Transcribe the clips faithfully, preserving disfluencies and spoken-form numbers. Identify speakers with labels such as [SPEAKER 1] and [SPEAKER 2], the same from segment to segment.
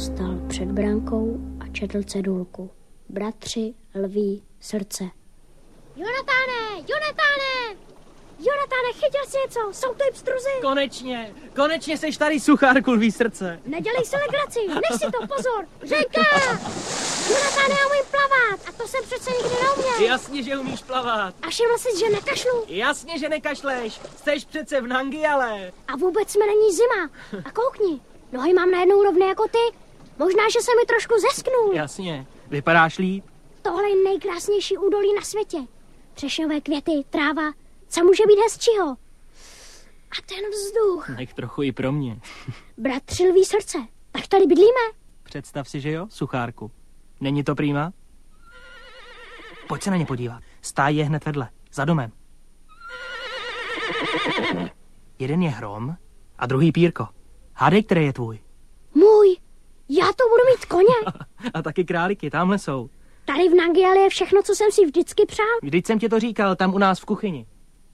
[SPEAKER 1] Stal před brankou a četl cedulku. Bratři, lví, srdce. Jonatáne, Jonatáne! Jonatáne, chytil jsi něco? Jsou to pstruzy?
[SPEAKER 2] Konečně, konečně seš tady, suchárku, lví srdce.
[SPEAKER 1] Nedělej si legraci, nech si to, pozor. Řeka! Jonatáne, já umím plavat a to jsem přece nikdy neuměl.
[SPEAKER 2] Jasně, že umíš plavat.
[SPEAKER 1] A všiml jsi, že nekašlu?
[SPEAKER 2] Jasně, že nekašleš. Jsteš přece v Nangiale.
[SPEAKER 1] A vůbec mi není zima. A koukni, nohy mám najednou rovné jako ty. Možná, že se mi trošku zesknul.
[SPEAKER 2] Jasně, vypadáš líp.
[SPEAKER 1] Tohle je nejkrásnější údolí na světě. Třešňové květy, tráva, co může být hezčího? A ten vzduch.
[SPEAKER 2] Nech trochu i pro mě.
[SPEAKER 1] Bratři, lví srdce, tak tady bydlíme?
[SPEAKER 2] Představ si, že jo, suchárku. Není to prýma? Pojď se na ně podívat. Stáj je hned vedle, za domem. Jeden je hrom a druhý pírko. Hádej, který je tvůj.
[SPEAKER 1] Můj. Já to budu mít koně.
[SPEAKER 2] A taky králíky, tamhle jsou.
[SPEAKER 1] Tady v Nangiale je všechno, co jsem si vždycky přál.
[SPEAKER 2] Vždyť jsem ti to říkal, tam u nás v kuchyni.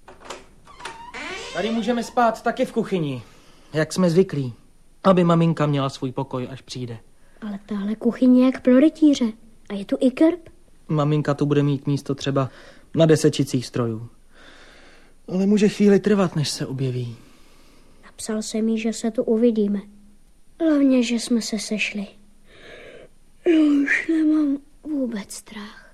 [SPEAKER 2] Tady můžeme spát taky v kuchyni, jak jsme zvyklí, aby maminka měla svůj pokoj, až přijde.
[SPEAKER 1] Ale tahle kuchyně je jak pro rytíře. A je tu i krb.
[SPEAKER 2] Maminka tu bude mít místo třeba na desečicích strojů. Ale může chvíli trvat, než se objeví.
[SPEAKER 1] Napsal jsem jí, že se tu uvidíme. Hlavně, že jsme se sešli. Já už nemám vůbec strach.